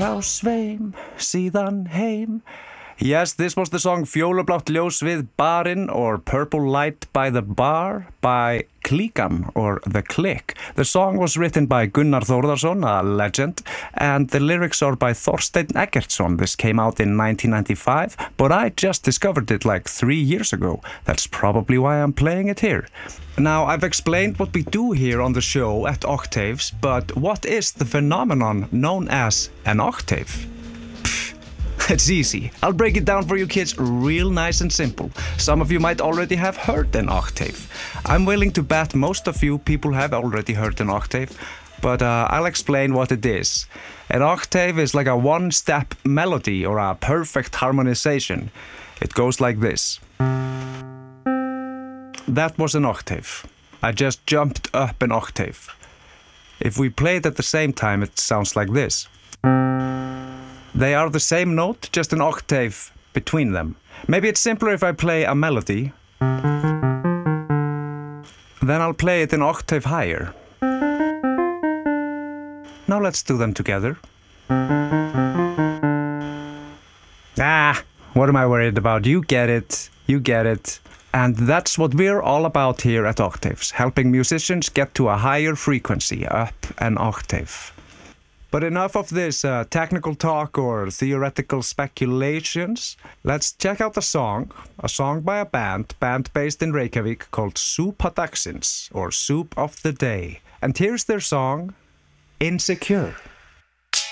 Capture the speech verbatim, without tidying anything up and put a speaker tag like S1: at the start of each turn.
S1: frá sveim, síðan heim. Yes, this was the song Fjólublátt ljós við barinn or Purple Light by the Bar by Klíkan or The Click. The song was written by Gunnar Þórðarson, a legend, and the lyrics are by Þorsteinn Eggertsson. This came out in nineteen ninety-five, but I just discovered it like three years ago. That's probably why I'm playing it here. Now, I've explained what we do here on the show at Octaves, but what is the phenomenon known as an octave? It's easy. I'll break it down for you kids real nice and simple. Some of you might already have heard an octave. I'm willing to bet most of you people have already heard an octave, but uh, I'll explain what it is. An octave is like a one-step melody or a perfect harmonization. It goes like this. That was an octave. I just jumped up an octave. If we play it at the same time, it sounds like this. They are the same note, just an octave between them. Maybe it's simpler if I play a melody. Then I'll play it an octave higher. Now let's do them together. Ah, what am I worried about? You get it, you get it. And that's what we're all about here at Octaves, helping musicians get to a higher frequency, up an octave. But enough of this uh, technical talk or theoretical speculations. Let's check out the song, a song by a band, band based in Reykjavík called Súpa Dagsins, or Soup of the Day. And here's their song, Insecure.